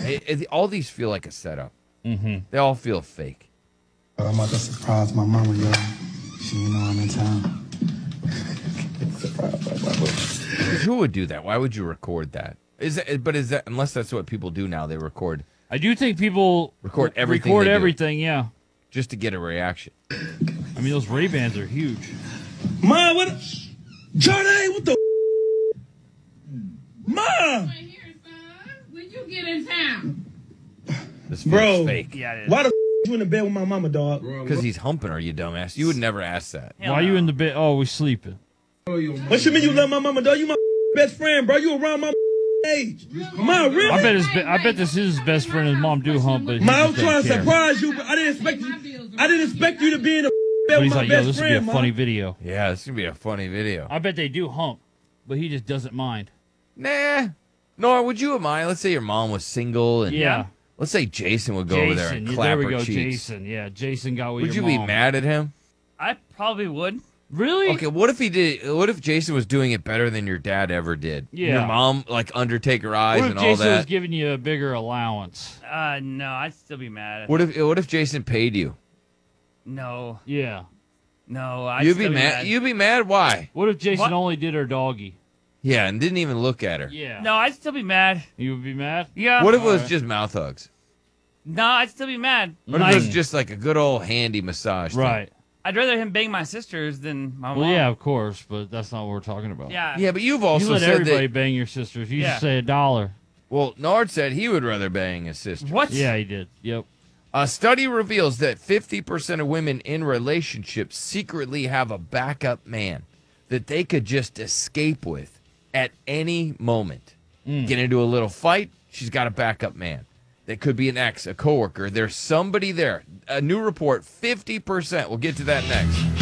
All these feel like a setup. Mm-hmm. They all feel fake. I'm about to surprise my mama, yo. She ain't know I'm in town. Surprise my mama. Who would do that? Why would you record that? Is that unless that's what people do now? They record. I do think people record everything. Record everything, yeah. Just to get a reaction. I mean, those Ray-Bans are huge. Ma, what? Jordan, what the? Ma! When you get in town? This feels Bro, fake. Yeah, why the you in the bed with my mama, dog? Because he's humping her, you dumbass. You would never ask that. Why are you in the bed? Oh, we sleeping. What you mean you love my mama, dog? You my best friend, bro. You around my age. Ma, really? I bet this is his best friend. His mom do hump, but I was trying to surprise you, but I didn't expect you to be in the bed But with he's my like, yo, best this would be friend, a funny video. Yeah, this would be a funny video. I bet they do hump, but he just doesn't mind. Nah. Nora, would you mind? Let's say your mom was single, and Yeah. let's say Jason would go over there and clap there we her go, cheeks. Jason. Yeah, Jason got with Would you your be mom. mad at him? I probably would. Really? Okay, what if he did? What if Jason was doing it better than your dad ever did? Yeah. Your mom, like Undertaker eyes What if and all Jason was that. giving you a bigger allowance? No, I'd still be mad. What if Jason paid you? No, Yeah. no, I'd You'd still be mad. You'd be mad. Why? What if Jason What? only did her doggy? Yeah, and didn't even look at her. Yeah. No, I'd still be mad. You would be mad? Yeah. What if it was Alright. just mouth hugs? No, I'd still be mad. What if it was just like a good old handy massage? thing? Right. I'd rather him bang my sisters than my Well, mom. yeah, of course, but that's not what we're talking about. Yeah. Yeah, but you've You also let said everybody that. bang your sisters. You Yeah. just say $1. Well, Nard said he would rather bang his sister. What? Yeah, he did. Yep. A study reveals that 50% of women in relationships secretly have a backup man that they could just escape with at any moment. Get into a little fight, she's got a backup man. That could be an ex, a coworker. There's somebody there. A new report, 50%. We'll get to that next.